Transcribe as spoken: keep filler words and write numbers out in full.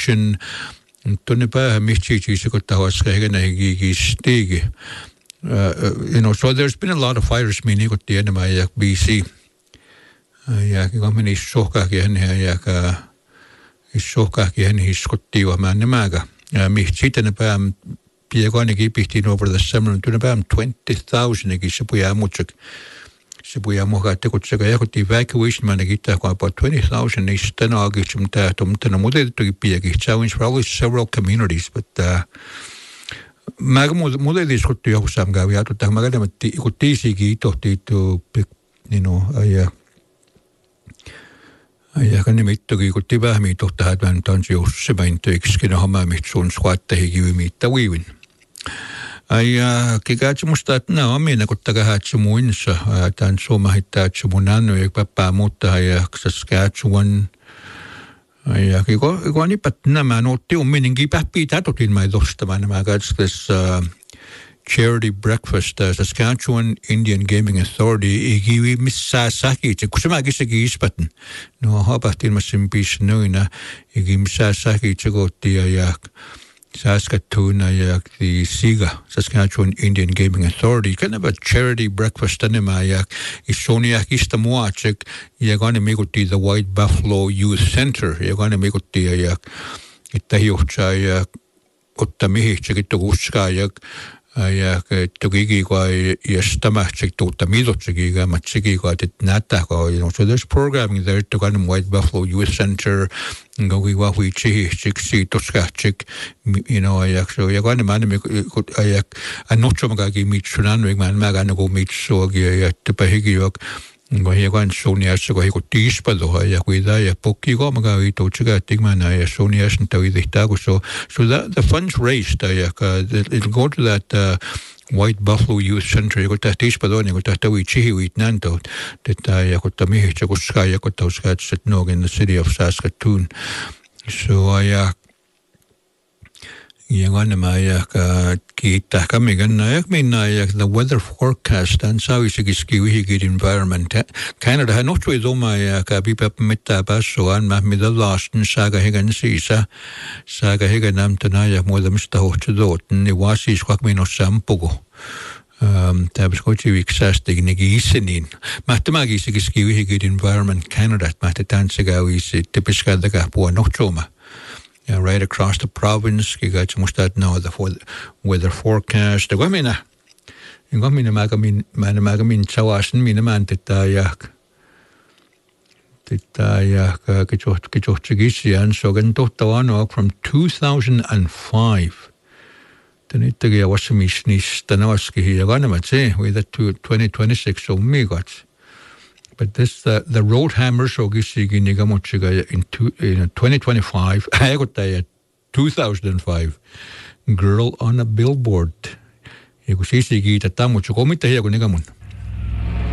infection. Tunne päähän mihtiisi se kottahaska hegenä higistigi. You know, so there's been a lot of fires mini kotti enemmän ja B C. Ja kun meni sohkaakin hän ja ka sohkaakin hän hiskotti wa mä nämäkä. Ja mihtiten päähän piekanikin pihtiin over the summer tunne päähän twenty thousand ki se puja mutsuk. Se puja mukaan tekotseka ja kotti evacuation man kitää kun about twenty thousand is tänä aagitsum tää tomtena mutettukin pieki. Challenge probably several communities but uh, mä muuten diskutti joku samkaa ja tota mä kädemme kun tiisikin tohti tu you know ja ja kan nimittukin kun tivähmi tohta että mä tansi jos se vain töikskin homma mit sun squatteihin kivimitta viivin. Ja kikäätsä musta että nää on minä kun takahätsä muinsa tämän soma hittäätsä mun annu ja pappaa muuttaa ja Saskatchewan. Ja kun kun nipat nämä nuotti on minunkin pähpii tätotin mä tostamaan nämä katsotaan uh, charity breakfast uh, Saskatchewan Indian Gaming Authority ei kivi missään säkiitse kun se mäkin sekin ispatin no hapahtiin mä sen piissä noina ei kivi missään säkiitse kohtia ja Saskatoon ja the Siga Saskatchewan Indian Gaming Authority kind of a charity breakfast enemmän ja isonia kista muatsek ja kanne mikutti the White Buffalo Youth Center ja kanne mikutti ja että hiuhtsaa ja ottaa mihitsikin tukuskaa ja ja toki kai ja stamatsik tuutta mitotsekin ja matsekin kai että näyttää kai no so there's programming there to kind of White Buffalo Youth Center gogi wahui chihi siksi toskatsik you know ja so ja kai mä ne ja annotsomakin mitsunan mä mä kan go mitsuogi ja tepehiki jok kun he kan Soniassa kun he kun tiispaloa ja kuida ja pokki ko maga i totsika tigmana ja Soniassa tawidihtaa kun so so that the funds raised ja it'll go to that uh, White Buffalo Youth Center ja kun tää tiispaloa niin kun tää tawi chihiwit nanto että ja kun tää mihihtsä kuskaa ja kun tää uskaatset nog in the city of Saskatoon so ja ja kannema ja kiittää kamiganna ja minna ja the weather forecast and saavisikin skivihikin environment Canada hän ohtui doma ja käpipä mittaa passoan mä mitä lasten saaga hegan siisa saaga hegan amtana ja muuta mistä hohtui dootten niin vasis kak minus sampuko tämä piskoitsi viksäästikin isenin mä tämäkin skivihikin environment Canada mä tämän sekä viisi tipiskältäkään puhua nohtsuoma yeah, right across the province. Kikäätsä musta että no the weather forecast. Ja minä, ja minä mä kämin, mä en mä kämin tsawasin, minä mä en tätä ja tätä ja kijohtsi kisiään. So kan tohta vanoa from two thousand five. Tän itsekin ja vassimisnistä navaskihin ja kannamat se, with the twenty twenty-six on miikats. But this the the Roadhammers ogisikin nigamutsiga in two, in twenty twenty-five aikottaja two thousand five girl on a billboard. Ja kun sisikin tätä mutsu komitta hiekun nigamun.